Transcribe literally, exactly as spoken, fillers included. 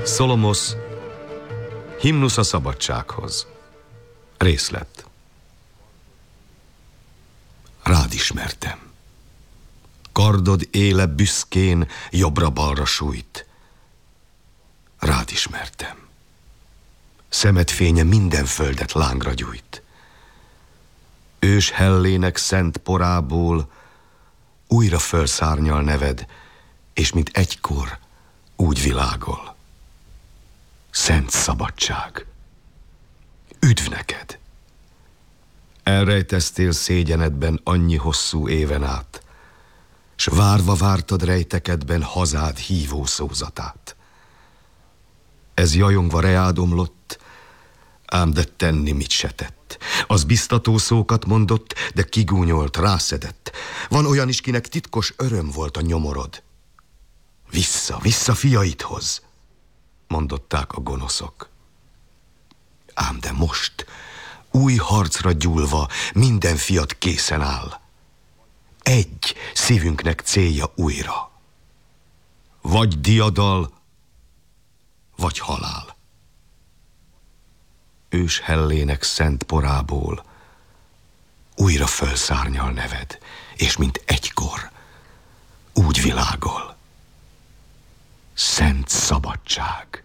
Szolomosz, himnusz a szabadsághoz. Részlet. Rád ismertem. Kardod éle büszkén jobbra-balra sújt. Rád ismertem. Szemed fénye minden földet lángra gyújt. Ős hellének szent porából újra fölszárnyal neved, és mint egykor úgy világol. Szent szabadság. Üdv neked! Elrejteztél szégyenedben annyi hosszú éven át, s várva vártad rejtekedben hazád hívó szózatát. Ez jajongva reád omlott, ám de tenni mit se tett. Az biztató szókat mondott, de kigúnyolt, rászedett. Van olyan is, kinek titkos öröm volt a nyomorod. Vissza, vissza fiaidhoz, mondották a gonoszok. Ám de most, új harcra gyúlva, minden fiat készen áll. Egy szívünknek célja újra. Vagy diadal, vagy halál. Ős hellének szent porából újra fölszárnyal neved, és mint egykor úgy világol. Szent szabadság.